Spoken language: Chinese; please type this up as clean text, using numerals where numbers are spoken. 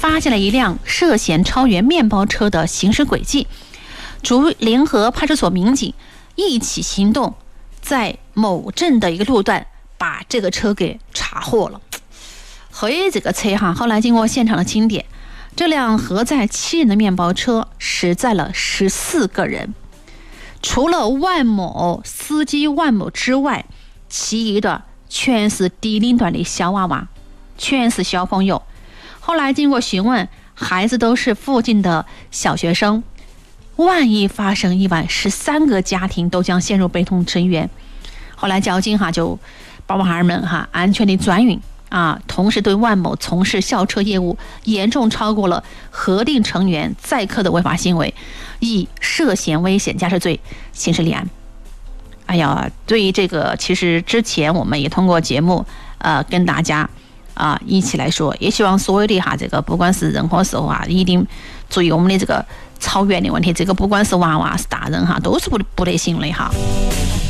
发现了一辆涉嫌超越面包车的行驶轨迹，逐联合派出所民警一起行动，在某镇的一个路段把这个车给查获了。这个车后来经过现场的清点，这辆核载7人的面包车驶载了14个人，除了万某司机万某之外，其余的全是低龄段的小娃娃，全是小朋友。后来经过询问，孩子都是附近的小学生。万一发生意外，13个家庭都将陷入悲痛深渊。后来交警就保护孩儿们安全的转运同时对万某从事校车业务严重超过了核定成员载客的违法行为，以涉嫌危险驾驶罪刑事立案。对于这个，其实之前我们也通过节目跟大家一起来说，也希望所有的这个不管是任何时候一定注意我们的这个超员的问题，这个不管是娃娃是大人都是不得行的